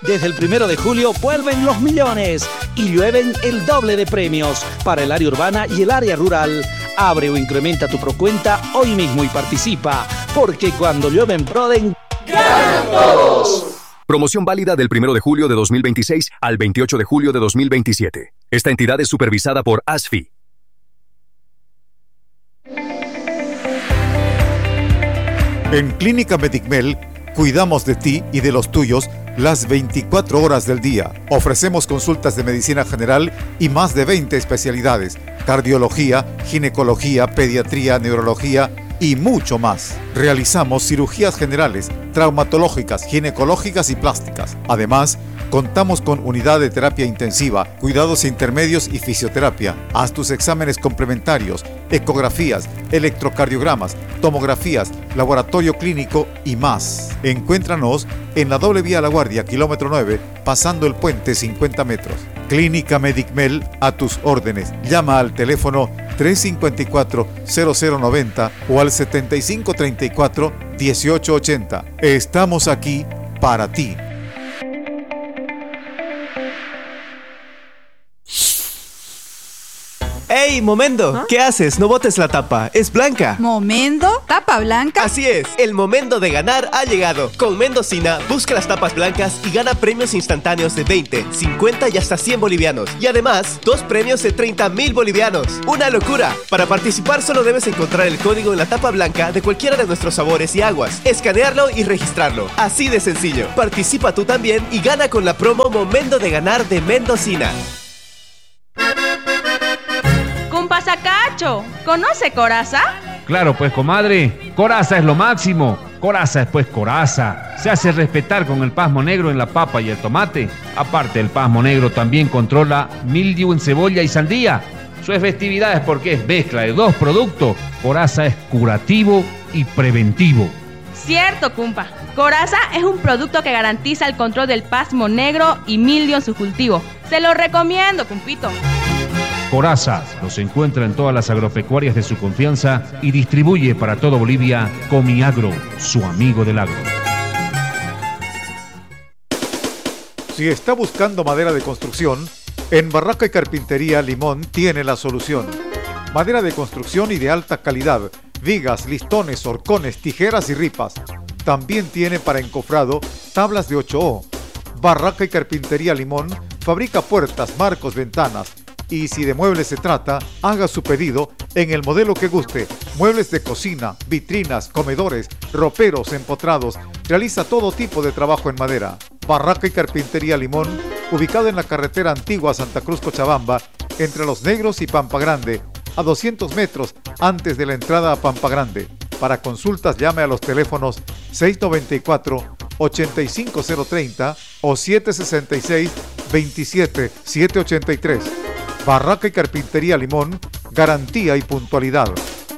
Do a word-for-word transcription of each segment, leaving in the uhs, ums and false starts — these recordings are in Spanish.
Desde el primero de julio vuelven los millones y llueven el doble de premios para el área urbana y el área rural. Abre o incrementa tu procuenta hoy mismo y participa, porque cuando llueve en Proden, ¡ganan todos! Promoción válida del primero de julio de dos mil veintiséis al veintiocho de julio de dos mil veintisiete. Esta entidad es supervisada por A S F I. En Clínica Medicmel cuidamos de ti y de los tuyos las veinticuatro horas del día. Ofrecemos consultas de medicina general y más de veinte especialidades: cardiología, ginecología, pediatría, neurología y mucho más. Realizamos cirugías generales, traumatológicas, ginecológicas y plásticas. Además, contamos con unidad de terapia intensiva, cuidados intermedios y fisioterapia. Haz tus exámenes complementarios, ecografías, electrocardiogramas, tomografías, laboratorio clínico y más. Encuéntranos en la doble vía La Guardia, kilómetro nueve, pasando el puente cincuenta metros. Clínica Medicmel, a tus órdenes. Llama al teléfono tres cinco cuatro, cero cero nueve cero o al setenta y cinco treinta y cuatro, dieciocho ochenta. Estamos aquí para ti. ¡Ey, Momendo! ¿Ah? ¿Qué haces? No botes la tapa, es blanca. ¿Momendo? ¿Tapa blanca? Así es, el momento de ganar ha llegado. Con Mendocina, busca las tapas blancas y gana premios instantáneos de veinte, cincuenta y hasta cien bolivianos. Y además, dos premios de treinta mil bolivianos. ¡Una locura! Para participar solo debes encontrar el código en la tapa blanca de cualquiera de nuestros sabores y aguas, escanearlo y registrarlo. Así de sencillo. Participa tú también y gana con la promo Momento de Ganar de Mendocina. Sacacho, ¿conoce Coraza? Claro, pues, comadre, Coraza es lo máximo. Coraza es pues Coraza. Se hace respetar con el pasmo negro en la papa y el tomate. Aparte, el pasmo negro también controla mildiu en cebolla y sandía. Su efectividad es porque es mezcla de dos productos. Coraza es curativo y preventivo. Cierto, cumpa. Coraza es un producto que garantiza el control del pasmo negro y mildio en su cultivo. Se lo recomiendo, cumpito. Coraza los encuentra en todas las agropecuarias de su confianza y distribuye para todo Bolivia Comiagro, su amigo del agro. Si está buscando madera de construcción, en Barraca y Carpintería Limón tiene la solución. Madera de construcción y de alta calidad, vigas, listones, horcones, tijeras y ripas. También tiene para encofrado tablas de ocho O. Barraca y Carpintería Limón fabrica puertas, marcos, ventanas. Y si de muebles se trata, haga su pedido en el modelo que guste. Muebles de cocina, vitrinas, comedores, roperos, empotrados. Realiza todo tipo de trabajo en madera. Barraca y Carpintería Limón, ubicado en la carretera antigua Santa Cruz Cochabamba, entre Los Negros y Pampa Grande, a doscientos metros antes de la entrada a Pampa Grande. Para consultas llame a los teléfonos seis noventa y cuatro, ochenta y cinco cero treinta o siete sesenta y seis, veintisiete, setecientos ochenta y tres. Barraca y Carpintería Limón, garantía y puntualidad.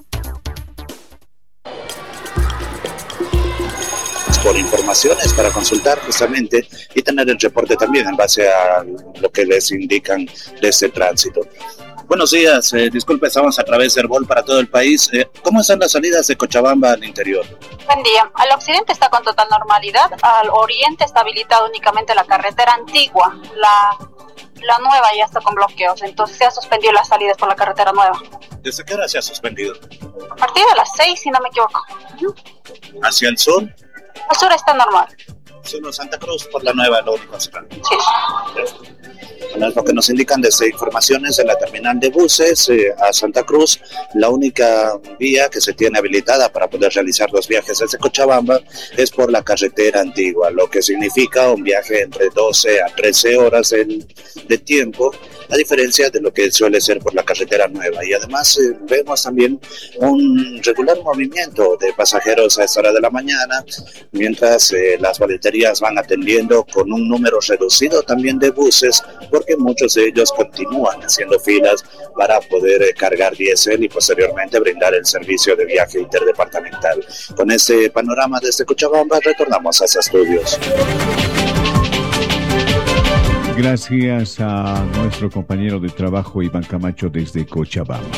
Por informaciones para consultar justamente y tener el reporte también en base a lo que les indican de este tránsito. Buenos días, eh, disculpe, estamos a través de Herbol para todo el país. Eh, ¿Cómo están las salidas de Cochabamba al interior? Buen día. Al occidente está con total normalidad, al oriente está habilitada únicamente la carretera antigua, la... La nueva ya está con bloqueos, entonces se ha suspendido las salidas por la carretera nueva. ¿Desde qué hora se ha suspendido? A partir de las seis, si no me equivoco. ¿Hacia el sur? El sur está normal. Solo Santa Cruz por la nueva, lo único cerrado. Sí. Bueno, es lo que nos indican desde informaciones de la terminal de buses eh, a Santa Cruz. La única vía que se tiene habilitada para poder realizar los viajes desde Cochabamba es por la carretera antigua, lo que significa un viaje entre doce a trece horas de, de tiempo, a diferencia de lo que suele ser por la carretera nueva. Y además eh, vemos también un regular movimiento de pasajeros a esta hora de la mañana, mientras eh, las boleterías van atendiendo con un número reducido también de buses, porque muchos de ellos continúan haciendo filas para poder eh, cargar diésel y posteriormente brindar el servicio de viaje interdepartamental. Con este panorama desde Cochabamba retornamos a los estudios. Gracias a nuestro compañero de trabajo Iván Camacho desde Cochabamba.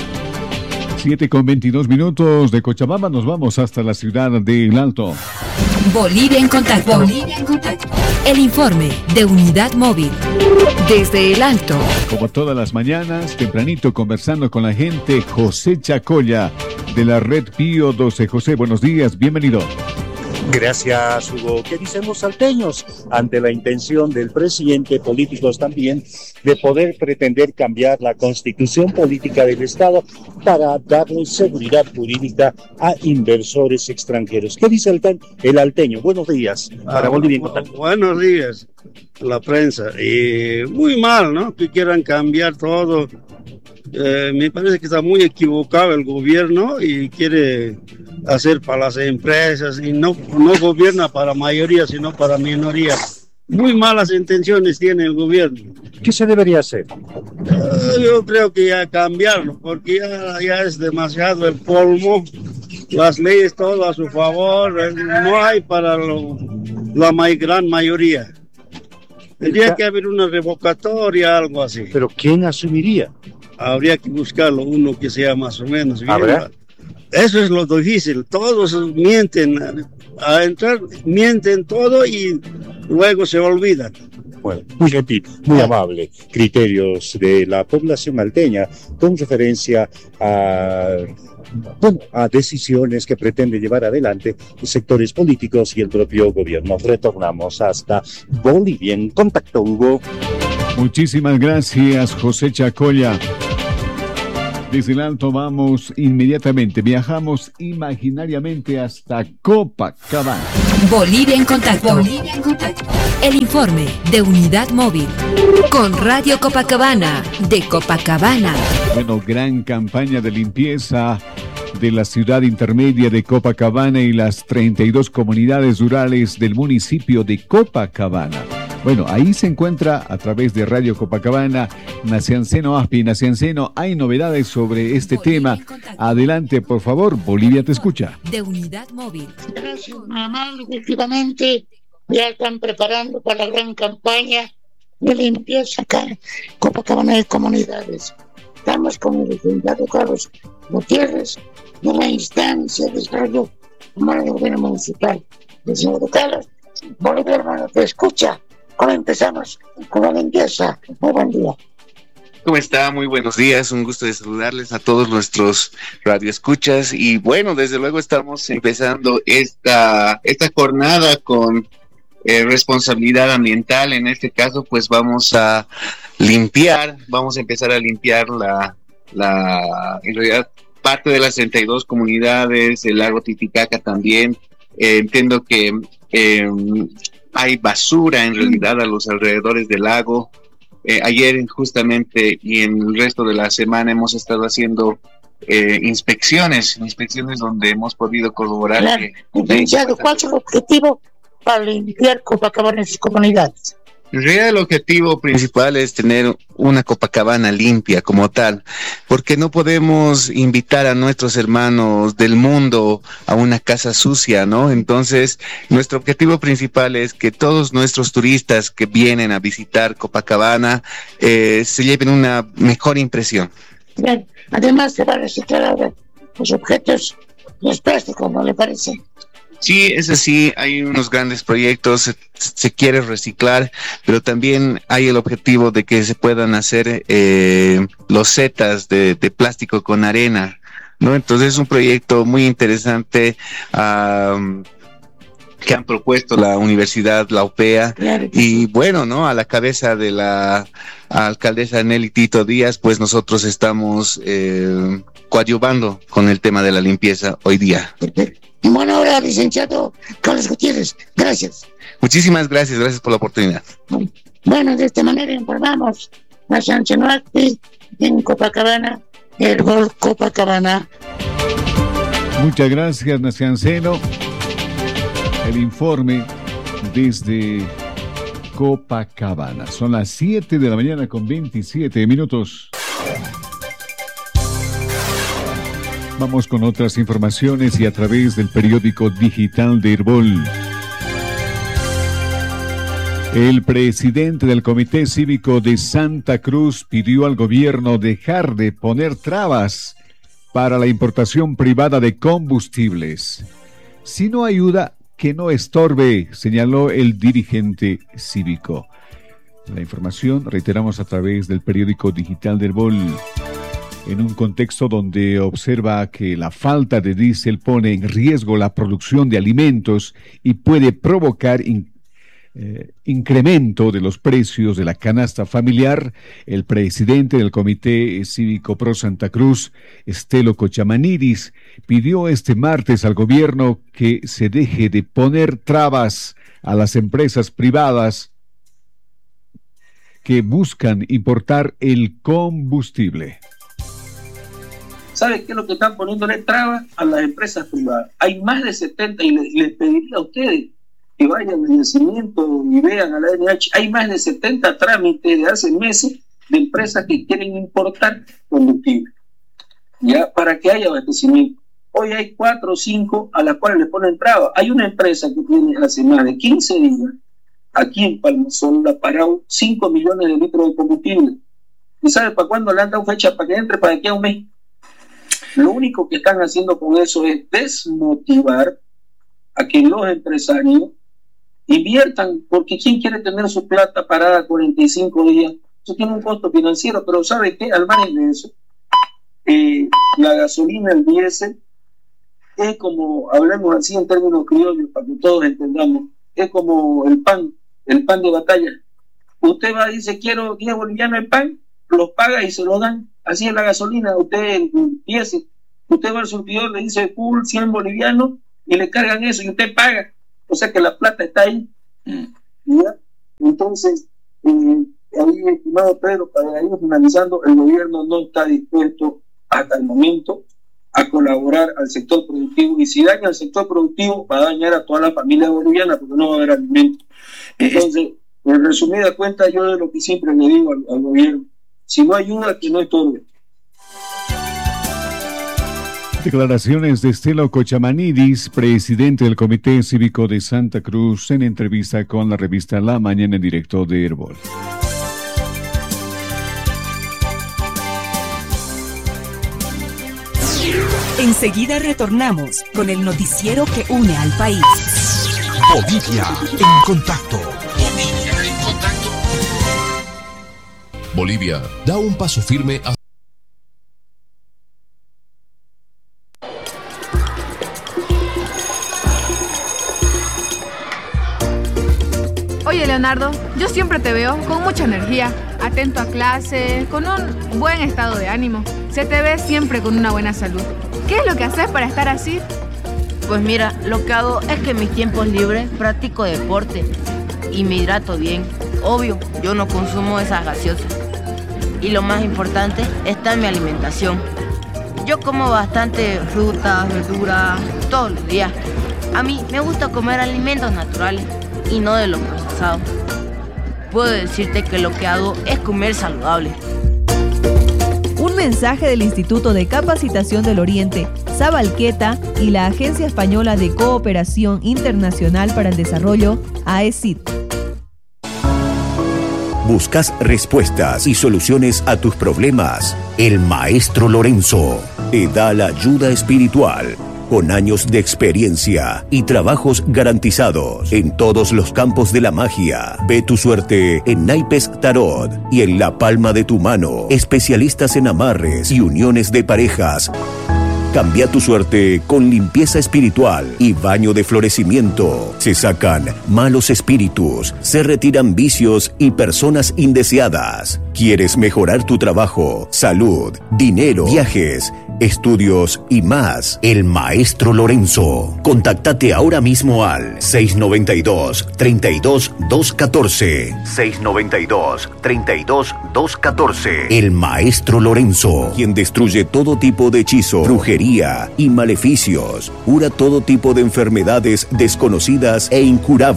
siete con veintidós minutos de Cochabamba, nos vamos hasta la ciudad del Alto. Bolivia en contacto. Bolivia en contacto. El informe de Unidad Móvil. Desde el Alto. Como todas las mañanas, tempranito conversando con la gente, José Chacoya de la red Pío doce. José, buenos días, bienvenido. Gracias, Hugo. ¿Qué dicen los salteños ante la intención del presidente, políticos también, de poder pretender cambiar la constitución política del Estado para darle seguridad jurídica a inversores extranjeros? ¿Qué dice el, el alteño? Buenos días. Para ah, Bolivia en Contacto. Buenos días, la prensa. Y muy mal, ¿no? Que quieran cambiar todo. Eh, me parece que está muy equivocado el gobierno y quiere hacer para las empresas y no, no gobierna para mayoría, sino para minoría. Muy malas intenciones tiene el gobierno. ¿Qué se debería hacer? Eh, yo creo que ya cambiarlo, porque ya, ya es demasiado el polvo, las leyes todo a su favor, eh, no hay para lo, la may, gran mayoría. Tendría que haber una revocatoria, algo así. ¿Pero quién asumiría? Habría que buscarlo, uno que sea más o menos bien. ¿Habrá? Eso es lo difícil, todos mienten, a entrar mienten todo y luego se olvidan. Bueno, muy gentil, muy amable. Criterios de la población alteña con referencia a, bueno, a decisiones que pretende llevar adelante sectores políticos y el propio gobierno. Retornamos hasta Bolivia en Contacto, Hugo. Muchísimas gracias, José Chacoya. Desde el Alto vamos inmediatamente, viajamos imaginariamente hasta Copacabana. Bolivia en Contacto. Bolivia en Contacto. El informe de Unidad Móvil con Radio Copacabana de Copacabana. Bueno, gran campaña de limpieza de la ciudad intermedia de Copacabana y las treinta y dos comunidades rurales del municipio de Copacabana. Bueno, ahí se encuentra a través de Radio Copacabana Nacianceno Aspi. Nacianceno, hay novedades sobre este tema. Adelante, por favor, Bolivia te escucha. De Unidad Móvil. Gracias, mamá. Efectivamente, ya están preparando para la gran campaña de limpieza acá en Copacabana de comunidades. Estamos con el licenciado Carlos Gutiérrez de la instancia de desarrollo humano del gobierno municipal. Licenciado Carlos, Bolivia, hermano, te escucha. ¿Cómo empezamos con la limpieza? Muy buen día. ¿Cómo está? Muy buenos días, un gusto de saludarles a todos nuestros radioescuchas y bueno, desde luego estamos empezando esta, esta jornada con eh, responsabilidad ambiental. En este caso pues vamos a limpiar, vamos a empezar a limpiar la, la en realidad parte de las treinta y dos comunidades, el lago Titicaca también. Eh, entiendo que eh, hay basura en realidad a los alrededores del lago. Eh, ayer justamente y en el resto de la semana hemos estado haciendo eh, inspecciones, inspecciones donde hemos podido corroborar claro. que... Licenciado, ¿cuál es el objetivo para limpiar Copacabana en sus comunidades? En realidad el objetivo principal es tener una Copacabana limpia como tal, porque no podemos invitar a nuestros hermanos del mundo a una casa sucia, ¿no? Entonces, nuestro objetivo principal es que todos nuestros turistas que vienen a visitar Copacabana eh, se lleven una mejor impresión. Bien, además se va a reciclar ahora los objetos, los plásticos, ¿no le parece? Sí, es así, hay unos grandes proyectos, se, se quiere reciclar, pero también hay el objetivo de que se puedan hacer eh, losetas de, de plástico con arena, ¿no? Entonces es un proyecto muy interesante um, que han propuesto la Universidad La Upea y bueno, ¿no? A la cabeza de la alcaldesa Nelly Tito Díaz, pues nosotros estamos eh, coadyuvando con el tema de la limpieza hoy día. Buena hora, licenciado Carlos Gutiérrez. Gracias. Muchísimas gracias, gracias por la oportunidad. Bueno, de esta manera informamos a Sanchenoacti en Copacabana, el gol Copacabana. Muchas gracias, Nacianceno. El informe desde Copacabana. Son las siete de la mañana con veintisiete minutos. Vamos con otras informaciones y a través del periódico digital de Herbol. El presidente del Comité Cívico de Santa Cruz pidió al gobierno dejar de poner trabas para la importación privada de combustibles. Si no ayuda, que no estorbe, señaló el dirigente cívico. La información, reiteramos, a través del periódico digital del Bol, en un contexto donde observa que la falta de diésel pone en riesgo la producción de alimentos y puede provocar in, eh, incremento de los precios de la canasta familiar. El presidente del Comité Cívico Pro Santa Cruz, Estelo Cochamanidis, pidió este martes al gobierno que se deje de poner trabas a las empresas privadas que buscan importar el combustible. ¿Sabe qué es lo que están poniéndole trabas a las empresas privadas? Hay más de setenta, y les, les pediría a ustedes que vayan al vencimiento y vean a la N H, hay más de setenta trámites de hace meses de empresas que quieren importar combustible, ya, para que haya abastecimiento. Hoy hay cuatro o cinco a las cuales le ponen trabas. Hay una empresa que tiene hace más de quince días, aquí en Palmasol, ha parado cinco millones de litros de combustible. ¿Y sabe para cuándo le han dado fecha para que entre? Para aquí a un mes. Lo único que están haciendo con eso es desmotivar a que los empresarios inviertan, porque ¿quién quiere tener su plata parada cuarenta y cinco días? Eso tiene un costo financiero, pero ¿sabe qué? Al margen de eso, eh, la gasolina, el diésel, es como, hablemos así en términos criollos, para que todos entendamos, es como el pan, el pan de batalla. Usted va y dice, quiero diez bolivianos de pan, los paga y se lo dan. Así es la gasolina, usted empiece, usted va al surtidor, le dice full cien bolivianos y le cargan eso y usted paga, o sea que la plata está ahí. ¿Ya? Entonces, eh, ahí, estimado Pedro, para ir finalizando, el gobierno no está dispuesto hasta el momento a colaborar al sector productivo, y si daña al sector productivo va a dañar a toda la familia boliviana porque no va a haber alimento. Entonces, en resumida cuenta, yo de lo que siempre le digo al, al gobierno: si no ayuda, que no estorbe. Declaraciones de Estelo Cochamanidis, presidente del Comité Cívico de Santa Cruz, en entrevista con la revista La Mañana en directo de Herbol. Enseguida retornamos con el noticiero que une al país. Bolivia en contacto. Bolivia en contacto. Bolivia da un paso firme a... Oye, Leonardo, yo siempre te veo con mucha energía, atento a clase, con un buen estado de ánimo. Se te ve siempre con una buena salud. ¿Qué es lo que haces para estar así? Pues mira, lo que hago es que en mis tiempos libres practico deporte y me hidrato bien. Obvio, yo no consumo esas gaseosas. Y lo más importante está en mi alimentación. Yo como bastante frutas, verduras, todos los días. A mí me gusta comer alimentos naturales y no de los procesados. Puedo decirte que lo que hago es comer saludable. Un mensaje del Instituto de Capacitación del Oriente, Sabalqueta, y la Agencia Española de Cooperación Internacional para el Desarrollo, A E C I D. ¿Buscas respuestas y soluciones a tus problemas? El Maestro Lorenzo te da la ayuda espiritual, con años de experiencia y trabajos garantizados en todos los campos de la magia. Ve tu suerte en naipes tarot y en la palma de tu mano. Especialistas en amarres y uniones de parejas. Cambia tu suerte con limpieza espiritual y baño de florecimiento. Se sacan malos espíritus, se retiran vicios y personas indeseadas. ¿Quieres mejorar tu trabajo, salud, dinero, viajes, estudios y más? El Maestro Lorenzo. Contáctate ahora mismo al seis noventa y dos, treinta y dos, doscientos catorce. seis noventa y dos, treinta y dos, doscientos catorce. El Maestro Lorenzo, quien destruye todo tipo de hechizo, brujería y maleficios, cura todo tipo de enfermedades desconocidas e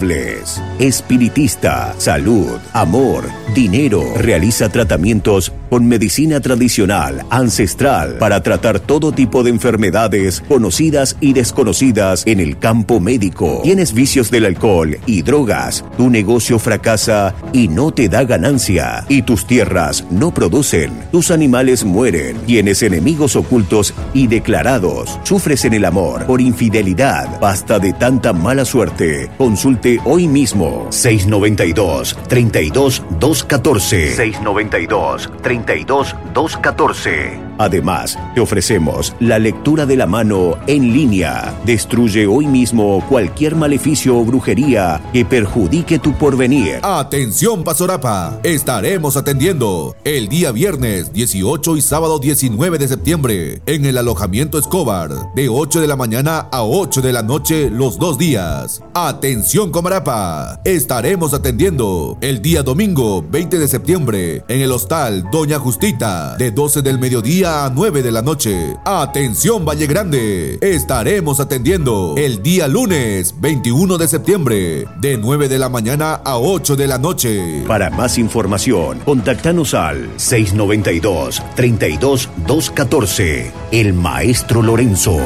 incurables. Espiritista, salud, amor, dinero. Realiza tratamientos con medicina tradicional, ancestral, para tratar todo tipo de enfermedades conocidas y desconocidas en el campo médico. ¿Tienes vicios del alcohol y drogas? Tu negocio fracasa y no te da ganancia. Y tus tierras no producen. Tus animales mueren. Tienes enemigos ocultos y declarados. Sufres en el amor por infidelidad. Basta de tanta mala suerte. Consulte hoy mismo. seis noventa y dos, treinta y dos, doscientos catorce. seis noventa y dos, treinta y dos, doscientos catorce. Además, te ofrecemos la lectura de la mano en línea. Destruye hoy mismo cualquier maleficio o brujería que perjudique tu porvenir. Atención Pasorapa, estaremos atendiendo el día viernes dieciocho y sábado diecinueve de septiembre en el alojamiento Escobar de ocho de la mañana a ocho de la noche los dos días. Atención Comarapa, estaremos atendiendo el día domingo veinte de septiembre en el hostal Doña Justita de doce del mediodía a nueve de la noche. Atención Valle Grande, estaremos atendiendo el día lunes veintiuno de septiembre de nueve de la mañana a ocho de la noche. Para más información, contáctanos al seis noventa y dos, treinta y dos, doscientos catorce. El Maestro Lorenzo.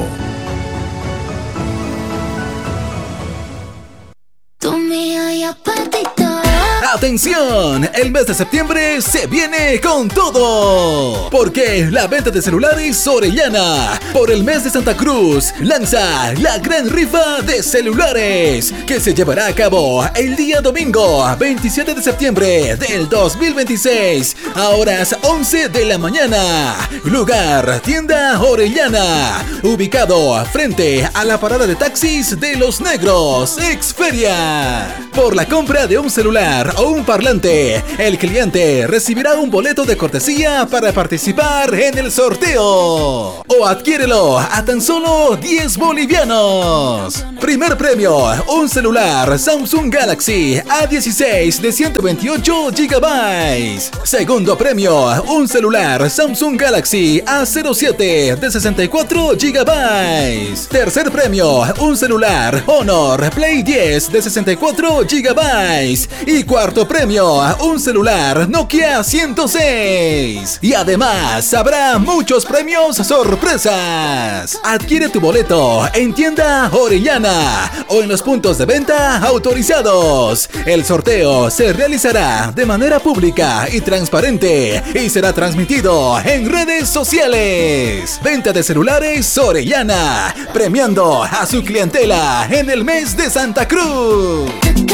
¡Atención! El mes de septiembre se viene con todo. Porque la venta de celulares Orellana por el mes de Santa Cruz lanza la gran rifa de celulares que se llevará a cabo el día domingo veintisiete de septiembre del dos mil veintiséis a horas once de la mañana. Lugar, tienda Orellana, ubicado frente a la parada de taxis de Los Negros, Exferia. Por la compra de un celular o un parlante, el cliente recibirá un boleto de cortesía para participar en el sorteo. O adquiérelo a tan solo diez bolivianos. Primer premio, un celular Samsung Galaxy A dieciséis de ciento veintiocho gigabytes. Segundo premio, un celular Samsung Galaxy A cero siete de sesenta y cuatro gigabytes. Tercer premio, un celular Honor Play diez de sesenta y cuatro gigabytes. Y cuarto premio, un celular Nokia ciento seis. Y además habrá muchos premios sorpresas. Adquiere tu boleto en tienda Orellana o en los puntos de venta autorizados. El sorteo se realizará de manera pública y transparente y será transmitido en redes sociales. Venta de celulares Orellana, premiando a su clientela en el mes de Santa Cruz.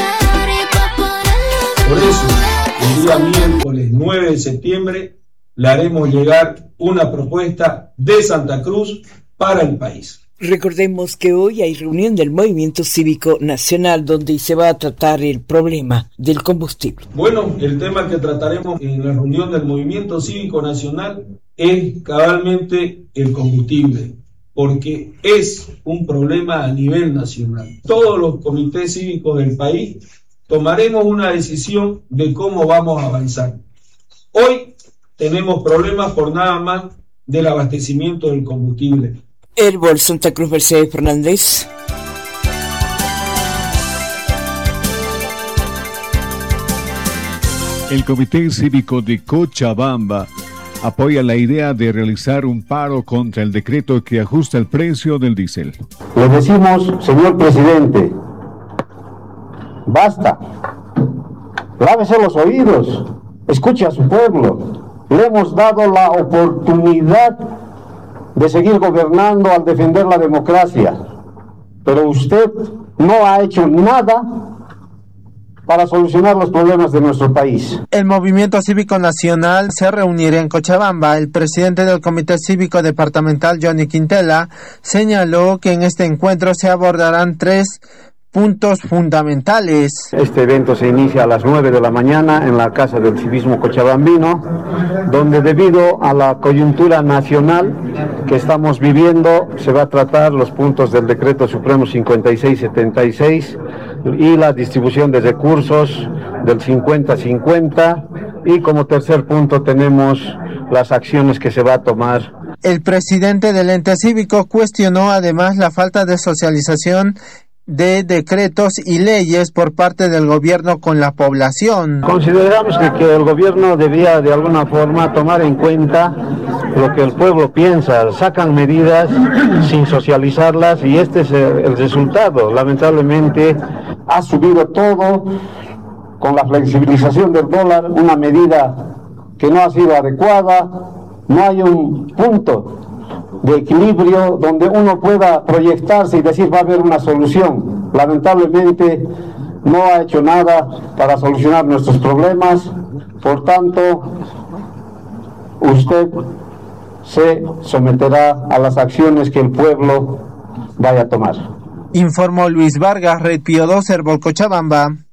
Por eso, el día miércoles nueve de septiembre le haremos llegar una propuesta de Santa Cruz para el país. Recordemos que hoy hay reunión del Movimiento Cívico Nacional donde se va a tratar el problema del combustible. Bueno, el tema que trataremos en la reunión del Movimiento Cívico Nacional es cabalmente el combustible, porque es un problema a nivel nacional. Todos los comités cívicos del país tomaremos una decisión de cómo vamos a avanzar. Hoy tenemos problemas por nada más del abastecimiento del combustible. Herbol Santa Cruz, Mercedes Fernández. El Comité Cívico de Cochabamba apoya la idea de realizar un paro contra el decreto que ajusta el precio del diésel. Le decimos, señor presidente, basta, lávese los oídos, escuche a su pueblo. Le hemos dado la oportunidad de seguir gobernando al defender la democracia, pero usted no ha hecho nada para solucionar los problemas de nuestro país. El Movimiento Cívico Nacional se reunirá en Cochabamba. El presidente del Comité Cívico Departamental, Johnny Quintela, señaló que en este encuentro se abordarán tres puntos fundamentales. Este evento se inicia a las nueve de la mañana en la Casa del Civismo Cochabambino, donde debido a la coyuntura nacional que estamos viviendo, se va a tratar los puntos del Decreto Supremo cincuenta y seis setenta y seis y la distribución de recursos del cincuenta cincuenta, y como tercer punto tenemos las acciones que se va a tomar. El presidente del ente cívico cuestionó además la falta de socialización de decretos y leyes por parte del gobierno con la población. Consideramos que, que el gobierno debía de alguna forma tomar en cuenta lo que el pueblo piensa. Sacan medidas sin socializarlas y este es el, el resultado. Lamentablemente ha subido todo con la flexibilización del dólar, una medida que no ha sido adecuada. No hay un punto de equilibrio donde uno pueda proyectarse y decir va a haber una solución. Lamentablemente no ha hecho nada para solucionar nuestros problemas, por tanto usted se someterá a las acciones que el pueblo vaya a tomar. Informó Luis Vargas, Red Pío dos, Herbol, Cochabamba.